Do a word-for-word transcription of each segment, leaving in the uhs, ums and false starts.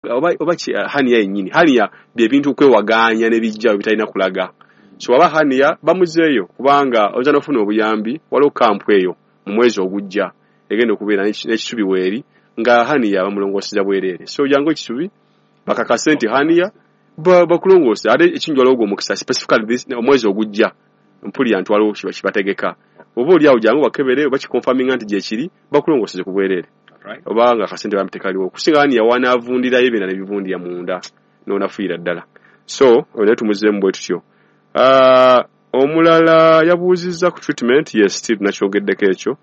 oba oba hania yennyini hania bye bintu kwewaganya ne bijja bitalina kulaga so aba hania bamuzeeyo kubanga ozana ofuna obuyambi walo kampu eyo mu mwezi ogujja egenda okubeera n'ekisubi weeri nga hania bamulongoseza bwerere so jango ekisubi bakakasenti hania ba bakulongose ate ekinjwala ogwo mukisa specifically this omwezi ogujja mpuli yantu walo kibategeka oba oli awo jango bakebere bakikonfaminga nti gye kiri bakulongoseze ku bwerere right obanga kasente bamutekaliwo kusinga hania wana avundira yebina ne bivundi ya munda nona fuira ddala so one tumuze mbwe tutyo ah omulala yabuuziza ku treatment yes still nachogeddeko ekyo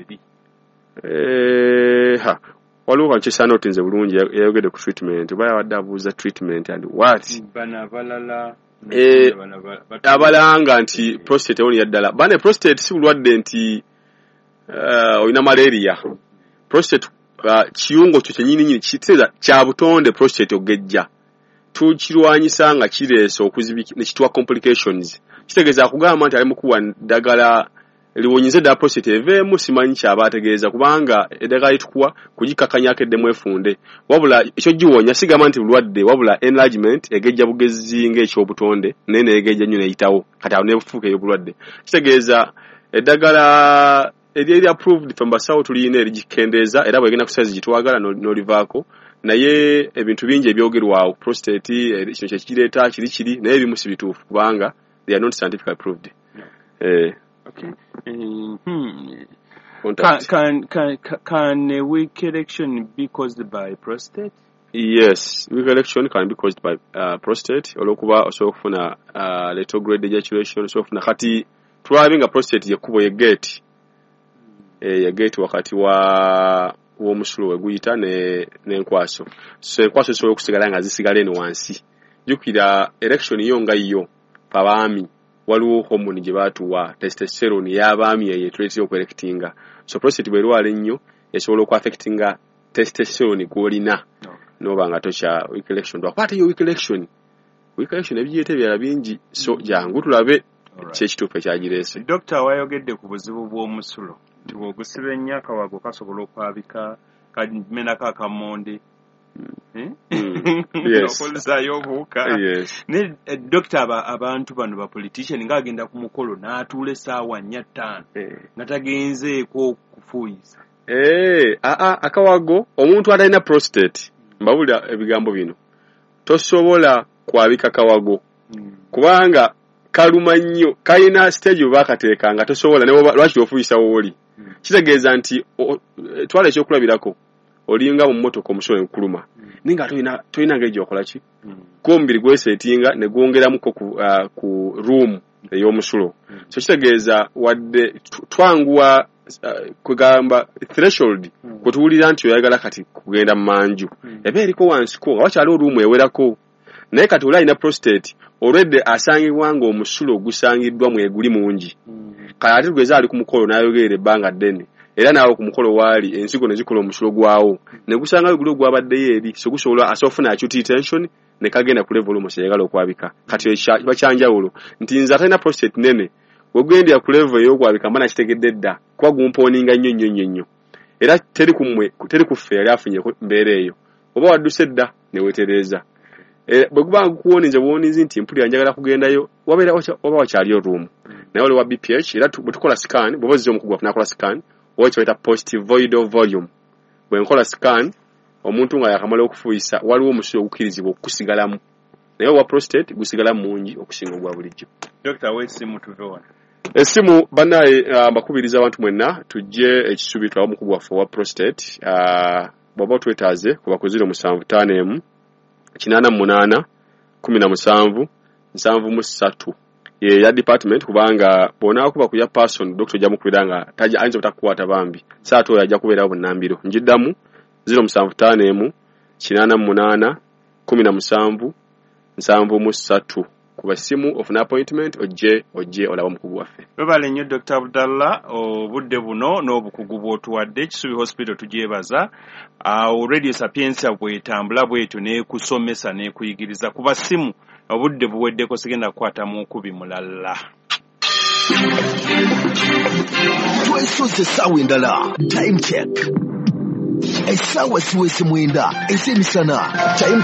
eh ha waluka nchisa notinze bulungi yayogedde ku treatment baya wadde abuuza treatment and what bana balala eh abalanga nti prostate oni yaddala bane prostate si bulwadde nti uh, oyina malaria prostate uh, kiyungo kyo kyenyini nyini kiteza kya butonde prostate ogejja tukirwanyisa nga kireso okuzibiki ne kitwa complications kitegeza kugamba nti ali mukuwa dagala liwonyize da prostate evemu simanyi kyabategeeza kubanga edagala itukuwa kugikakanyako eddemu efunde wabula ekyo giwonya sigamba nti bulwadde wabula enlargement egejja bugezi ng'ekyobutonde nene egejja nnyo neyitawo kati awo nebufuuka ey'obulwadde kitegeeza eddagala eri approved from basawo tulina erigikendeeza era bwegenda ku size gitwagala n'olivaako naye ebintu bingi ebyogerwawo prostate kino kyekireeta kiri kiri naye ebimu si bituufu kubanga they are not scientifically approved. eh okay um, hmm. can, can can can a weak erection be caused by prostate? Yes, weak erection can be caused by uh, prostate olokuba osobola okufuna uh, retrograde ejaculation osobola okufuna kati twabinga prostate yekubo ye gate eh ya gate wakati wa w'omusulu weguyita ne n'enkwaso so enkwaso sobola okusigala nga zisigala eno wansi jukira erection yo nga yo pabaami waliwo hormone gye batuwa testosterone y'abaami ye treat yo correctinga so prostate bwerwala ennyo esobola oku affectinga testosterone gwolina no. Noba nga tocha weak erection twakwata yo weak erection weak erection ebiyete byala bingi so jangu tulabe kyekituufu ekyagireese. Doctor wayogedde ku buzibu bw'omusulo tiwogusiba ennyaka wago kasobola okwabika kamenako akamonde okolesaayo obuuka ne doctor abantu bano ba politician ng'agenda ku mukolo n'atuula essaawa nnya ttaano nga tagenzeeko kufuuyisa eh aa akawago omuntu atalina prostate mbabulira ebigambo bino tosobola kwabika kawago kubanga kaluma nnyo kalina stage obakateeka nga tosobola ne lwaki ofuyisa wooli kitegeeza nti twala ekyokulabirako olinga mu mmotoka omusolo enkuluma ninga toyina toyina ng'egyo okola ki gombiri gweseetinga ne gwongeramu ko ku, uh, ku room ey'omusulo so kitegeeza wadde twanguwa uh, kugamba threshold kwetuwulira nti oyagala kati kugenda mu manju eba eriko wansi ko nga wakyali oluumu ewerako naye kati oli alina prostate olwedde asangibwa nga omusulo gusangiddwa mweguli mungi kale ate tugeza ali ku mukolo n'ayogerera ebbanga ddene era naawe ku mukolo waali ensigo ne zikola omusulo gwawo ne gusanga guli gwabaddeyo eri so gusobola asofuna acute tension ne kagenda ku level omuso yagala okwabika kati bakyanjawulo nti nze atalina prostate nene wegendya ku level ey'okwabika mbana kitegedde dda kuba gumponinga nnyo nnyo nnyo nnyo era teri kumwe teri kuffe yali afunye mbeera eyo oba wadduse dda ne weetereeza eh bwe kuba kuwonize buwonizi nti mpuli anjagala kugendayo wabeera oba wakyaliyo room naye oli wa B P H era tukola scan bwe bozizo omukugwa nakola scan ocho eta positive void volume bwe nkola scan omuntu nga yakamala okufuuyisa waliwo omusulo ogukirizibwa okusigalamu naye wa prostate gusigala mungi okusinga ogwa bulijjo. Doctor wesimu tuvewa esimu banaye mbakubiriza abantu mwenna tujje ekisubi twawo mukugwa fo wa prostate uh, bwaba twetaaze kuba ku zero musanvu ttaano emu kinana munana kumi na musanvu nsanvu mu ssatu ye ya department kubanga bona kuba kuya person doctor jamu kwiranga taja anzo takwata bambi sato yaja kubera bunambiro njiddamu zero musanvu ttaano emu kinana munana kumi na musanvu nsanvu mu ssatu kuba simu of an appointment oje oje olaba mukugu waffe. Bebale nnyo Doctor Abdallah obudde buno n'obukugu bw'otuwadde Kisubi Hospital tujebaza awo Radio Sapienza bwetambula bwetu n'ekusomesa n'ekuyigiriza kuba simu obudde buweddeko sigenda kukwata mu kubi mulala. Twice was the sound time check. essaawa siwese mwenda ez'emisana.